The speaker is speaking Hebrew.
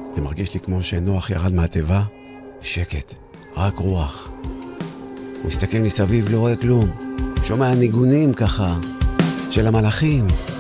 זה מרגיש לי כמו שנוח ירד מהטבע, שקט, רק רוח. הוא מסתכל מסביב, לא רואה כלום, שומע ניגונים ככה, של המלאכים.